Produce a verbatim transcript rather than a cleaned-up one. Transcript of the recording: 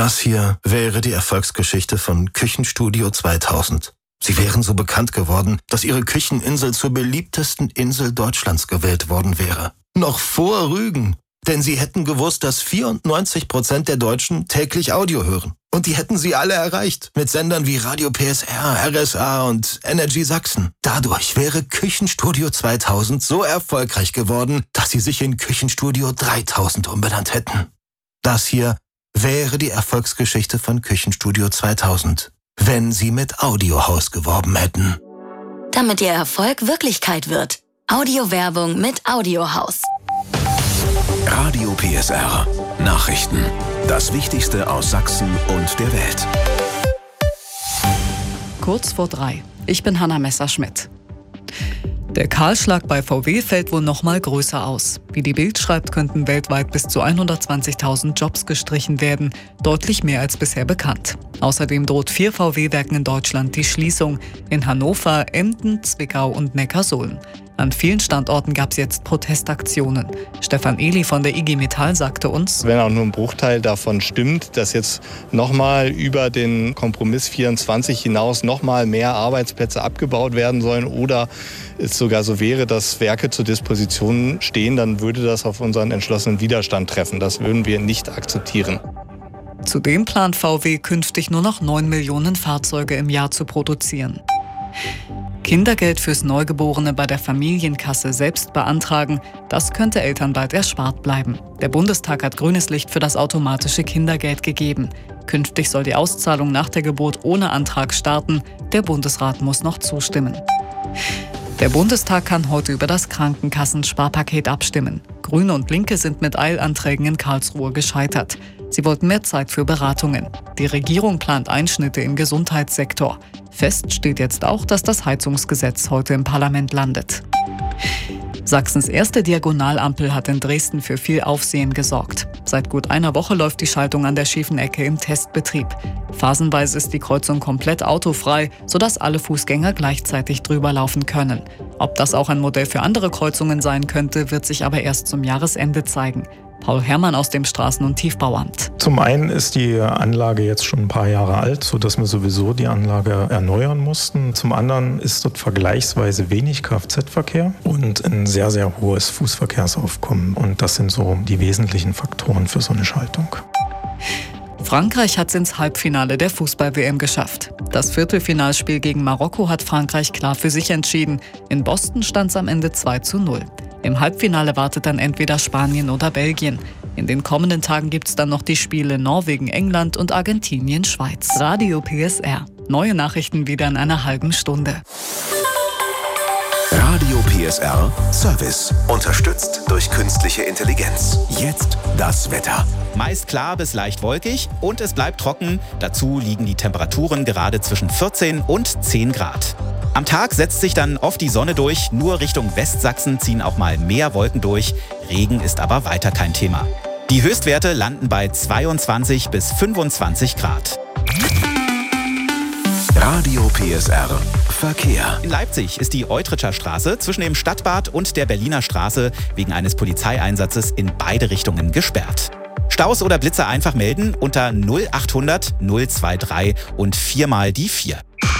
Das hier wäre die Erfolgsgeschichte von Küchenstudio zweitausend. Sie wären so bekannt geworden, dass ihre Kücheninsel zur beliebtesten Insel Deutschlands gewählt worden wäre. Noch vor Rügen. Denn sie hätten gewusst, dass vierundneunzig Prozent der Deutschen täglich Audio hören. Und die hätten sie alle erreicht. Mit Sendern wie Radio P S R, R S A und Energy Sachsen. Dadurch wäre Küchenstudio zweitausend so erfolgreich geworden, dass sie sich in Küchenstudio dreitausend umbenannt hätten. Das hier wäre die Erfolgsgeschichte von Küchenstudio zweitausend, wenn sie mit Audiohaus geworben hätten. Damit ihr Erfolg Wirklichkeit wird. Audiowerbung mit Audiohaus. Radio P S R. Nachrichten. Das Wichtigste aus Sachsen und der Welt. Kurz vor drei. Ich bin Hanna Messerschmidt. Der Kahlschlag bei V W fällt wohl noch mal größer aus. Wie die Bild schreibt, könnten weltweit bis zu hundertzwanzigtausend Jobs gestrichen werden, deutlich mehr als bisher bekannt. Außerdem droht vier V W-Werken in Deutschland die Schließung, in Hannover, Emden, Zwickau und Neckarsulm. An vielen Standorten gab es jetzt Protestaktionen. Stefan Ehli von der I G Metall sagte uns: Wenn auch nur ein Bruchteil davon stimmt, dass jetzt nochmal über den Kompromiss vierundzwanzig hinaus nochmal mehr Arbeitsplätze abgebaut werden sollen oder es sogar so wäre, dass Werke zur Disposition stehen, dann würde das auf unseren entschlossenen Widerstand treffen. Das würden wir nicht akzeptieren. Zudem plant V W künftig nur noch neun Millionen Fahrzeuge im Jahr zu produzieren. Kindergeld fürs Neugeborene bei der Familienkasse selbst beantragen, das könnte Eltern bald erspart bleiben. Der Bundestag hat grünes Licht für das automatische Kindergeld gegeben. Künftig soll die Auszahlung nach der Geburt ohne Antrag starten. Der Bundesrat muss noch zustimmen. Der Bundestag kann heute über das Krankenkassensparpaket abstimmen. Grüne und Linke sind mit Eilanträgen in Karlsruhe gescheitert. Sie wollten mehr Zeit für Beratungen. Die Regierung plant Einschnitte im Gesundheitssektor. Fest steht jetzt auch, dass das Heizungsgesetz heute im Parlament landet. Sachsens erste Diagonalampel hat in Dresden für viel Aufsehen gesorgt. Seit gut einer Woche läuft die Schaltung an der schiefen Ecke im Testbetrieb. Phasenweise ist die Kreuzung komplett autofrei, sodass alle Fußgänger gleichzeitig drüber laufen können. Ob das auch ein Modell für andere Kreuzungen sein könnte, wird sich aber erst zum Jahresende zeigen. Paul Herrmann aus dem Straßen- und Tiefbauamt. Zum einen ist die Anlage jetzt schon ein paar Jahre alt, sodass wir sowieso die Anlage erneuern mussten. Zum anderen ist dort vergleichsweise wenig Kfz-Verkehr und ein sehr, sehr hohes Fußverkehrsaufkommen. Und das sind so die wesentlichen Faktoren für so eine Schaltung. Frankreich hat es ins Halbfinale der Fußball-W M geschafft. Das Viertelfinalspiel gegen Marokko hat Frankreich klar für sich entschieden. In Boston stand es am Ende zwei zu null. Im Halbfinale wartet dann entweder Spanien oder Belgien. In den kommenden Tagen gibt es dann noch die Spiele Norwegen, England und Argentinien, Schweiz. Radio P S R. Neue Nachrichten wieder in einer halben Stunde. Radio P S R Service. Unterstützt durch künstliche Intelligenz. Jetzt das Wetter. Meist klar bis leicht wolkig und es bleibt trocken. Dazu liegen die Temperaturen gerade zwischen vierzehn und zehn Grad. Am Tag setzt sich dann oft die Sonne durch. Nur Richtung Westsachsen ziehen auch mal mehr Wolken durch. Regen ist aber weiter kein Thema. Die Höchstwerte landen bei zweiundzwanzig bis fünfundzwanzig Grad. Radio P S R Verkehr. In Leipzig ist die Eutritscher Straße zwischen dem Stadtbad und der Berliner Straße wegen eines Polizeieinsatzes in beide Richtungen gesperrt. Staus oder Blitzer einfach melden unter null achthundert null drei drei und viermal die vier.